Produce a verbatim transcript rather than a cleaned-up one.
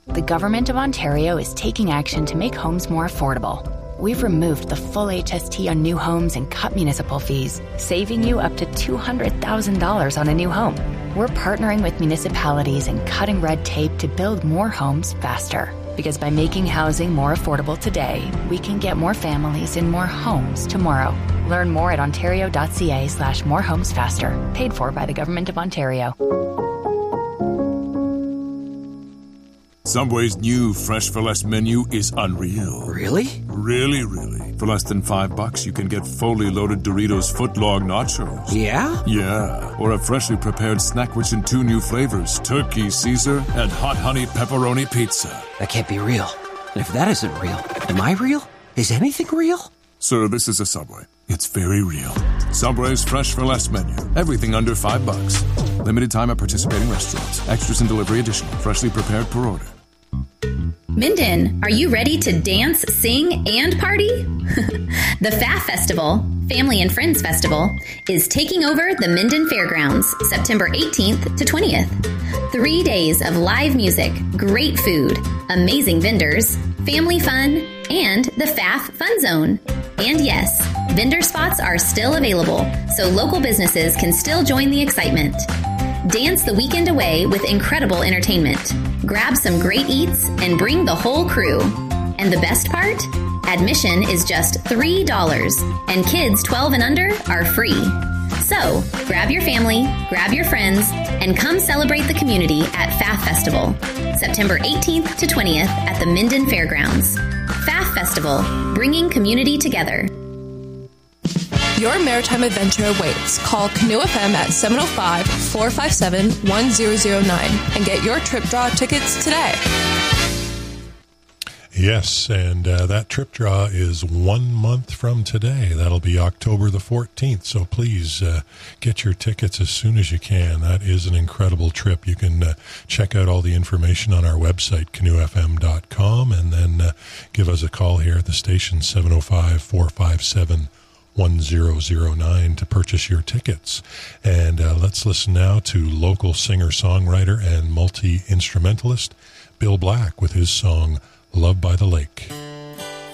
The Government of Ontario is taking action to make homes more affordable. We've removed the full H S T on new homes and cut municipal fees, saving you up to two hundred thousand dollars on a new home. We're partnering with municipalities and cutting red tape to build more homes faster. Because by making housing more affordable today, we can get more families in more homes tomorrow. Learn more at ontario.ca slash more homes faster. Paid for by the Government of Ontario. Subway's new Fresh for Less menu is unreal. Really? Really, really. For less than five bucks, you can get fully loaded Doritos footlong nachos. Yeah? Yeah. Or a freshly prepared snack rich in two new flavors, turkey Caesar and hot honey pepperoni pizza. That can't be real. And if that isn't real, am I real? Is anything real? Sir, this is a Subway. It's very real. Subway's Fresh for Less menu. Everything under five bucks. Limited time at participating restaurants. Extras and delivery additional. Freshly prepared per order. Minden, are you ready to dance, sing, and party? The F A F Festival, Family and Friends Festival, is taking over the Minden Fairgrounds September eighteenth to twentieth. Three days of live music, great food, amazing vendors, family fun, and the F A F Fun Zone. And yes, vendor spots are still available, so local businesses can still join the excitement. Dance the weekend away with incredible entertainment. Grab some great eats and bring the whole crew. And the best part? Admission is just three dollars, and kids twelve and under are free. So, grab your family, grab your friends, and come celebrate the community at F A F Festival, September eighteenth to twentieth at the Minden Fairgrounds. F A F Festival, bringing community together. Your maritime adventure awaits. Call Canoe F M at seven oh five, four five seven, one zero zero nine and get your trip draw tickets today. Yes, and uh, that trip draw is one month from today. That'll be October the fourteenth, so please uh, get your tickets as soon as you can. That is an incredible trip. You can uh, check out all the information on our website, canoe f m dot com, and then uh, give us a call here at the station, seven oh five, four five seven, one zero zero nine to purchase your tickets. And uh, let's listen now to local singer-songwriter and multi-instrumentalist Bill Black with his song, Love by the Lake.